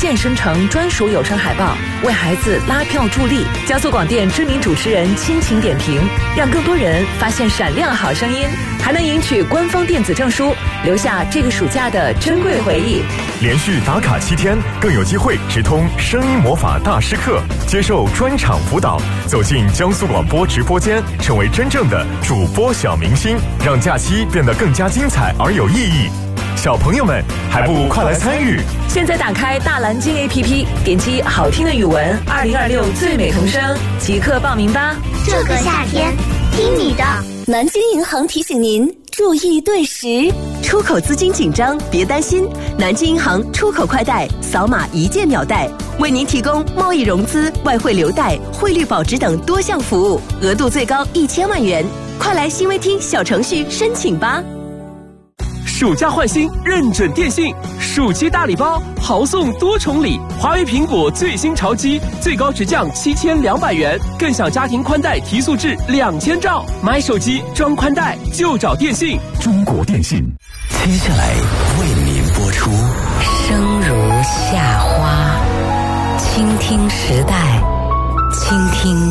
线生成专属有声海报，为孩子拉票助力。江苏广电知名主持人亲情点评，让更多人发现闪亮好声音，还能赢取官方电子证书，留下这个暑假的珍贵回忆。 连续打卡7天，更有机会直通声音魔法大师课，接受专场辅导，走进江苏广播直播间，成为真正的主播小明星，让假期变得更加精彩而有意义。小朋友们，还不快来参与？ 现在打开大蓝鲸 APP， 点击好听的语文2026最美童声，即刻报名吧！ 这个夏天，听你的。 南京银行提醒您注意对时，出口资金紧张别担心，南京银行出口快贷扫码一键秒贷，为您提供贸易融资、外汇留贷、汇率保值等多项服务，额度最高1000万元。快来新微听小程序申请吧！ 暑假换新认准电信，暑期大礼包豪送多重礼，华为苹果最新潮机最高直降7200元，更享家庭宽带提速至2000兆。买手机装宽带就找电信。 中国电信。 接下来为您播出生如夏花，倾听时代，倾听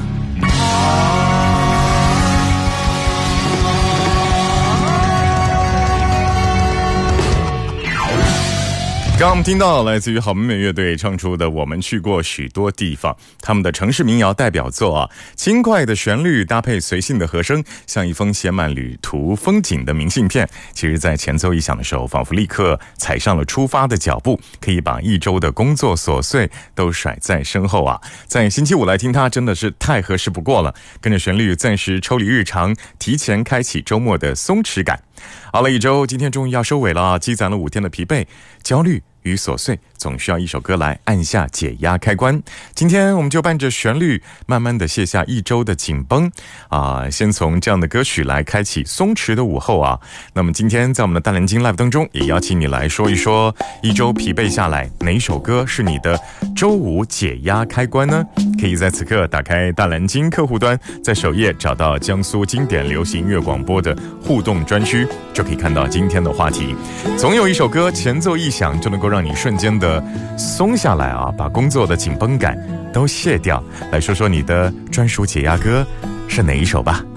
刚刚我们听到来自于好妹妹乐队唱出的《我们去过许多地方》，他们的城市民谣代表作啊，轻快的旋律搭配随性的和声，像一封写满旅途风景的明信片。其实在前奏一响的时候，仿佛立刻踩上了出发的脚步，可以把一周的工作琐碎都甩在身后啊。在星期五来听它真的是太合适不过了，跟着旋律暂时抽离日常，提前开启周末的松弛感。好了，一周今天终于要收尾了啊，积攒了5天的疲惫、焦虑与琐碎，总需要一首歌来按下解压开关。今天我们就伴着旋律慢慢的卸下一周的紧绷啊，先从这样的歌曲来开启松弛的午后啊。那么今天在我们的大蓝鲸 Live 当中，也邀请你来说一说一周疲惫下来，哪一首歌是你的周五解压开关呢？可以在此刻打开大蓝鲸客户端，在首页找到江苏经典流行音乐广播的互动专区，就可以看到今天的话题。总有一首歌前奏一响就能够让你瞬间的松下来啊，把工作的紧绷感都卸掉。来说说你的专属解压歌是哪一首吧。